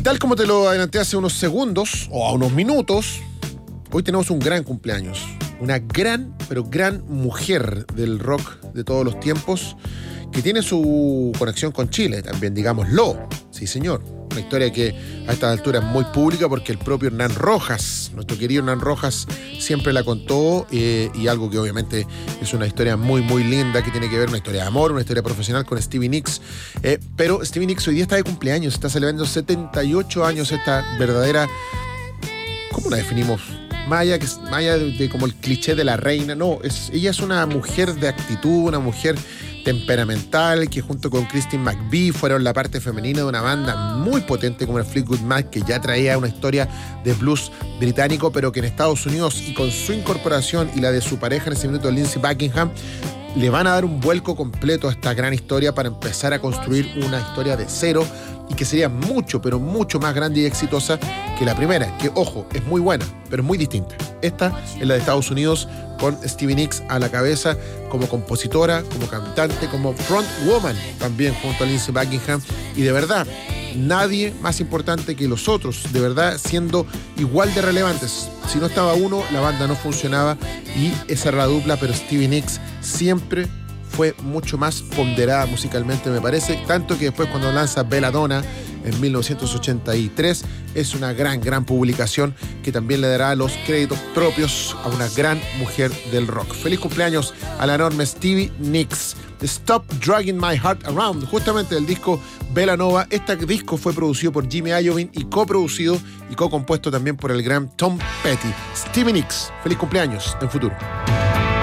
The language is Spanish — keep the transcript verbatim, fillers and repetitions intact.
tal como te lo adelanté hace unos segundos, o a unos minutos, hoy tenemos un gran cumpleaños. Una gran, pero gran mujer del rock de todos los tiempos, que tiene su conexión con Chile también, digámoslo. Sí, señor. Una historia que a estas alturas es muy pública porque el propio Hernán Rojas, nuestro querido Hernán Rojas, siempre la contó, eh, y algo que obviamente es una historia muy, muy linda, que tiene que ver una historia de amor, una historia profesional con Stevie Nicks. Eh, pero Stevie Nicks hoy día está de cumpleaños, está celebrando setenta y ocho años, esta verdadera... ¿Cómo la definimos? Más allá, que, más allá de, de como el cliché de la reina, no, es, ella es una mujer de actitud, una mujer temperamental, que junto con Christine McVie fueron la parte femenina de una banda muy potente como el Fleetwood Mac, que ya traía una historia de blues británico, pero que en Estados Unidos, y con su incorporación y la de su pareja en ese minuto, Lindsey Buckingham, le van a dar un vuelco completo a esta gran historia para empezar a construir una historia de cero y que sería mucho, pero mucho más grande y exitosa que la primera, que, ojo, es muy buena, pero es muy distinta. Esta es la de Estados Unidos, con Stevie Nicks a la cabeza como compositora, como cantante, como frontwoman también junto a Lindsey Buckingham, y de verdad, nadie más importante que los otros, de verdad, siendo igual de relevantes. Si no estaba uno, la banda no funcionaba, y esa era la dupla, pero Stevie Nicks siempre fue mucho más ponderada musicalmente, me parece, tanto que después cuando lanza Belladonna en mil novecientos ochenta y tres, es una gran, gran publicación que también le dará los créditos propios a una gran mujer del rock. Feliz cumpleaños a la enorme Stevie Nicks. Stop Dragging My Heart Around, justamente del disco Bellanova. Este disco fue producido por Jimmy Iovine y coproducido y co-compuesto también por el gran Tom Petty. Stevie Nicks, feliz cumpleaños en futuro.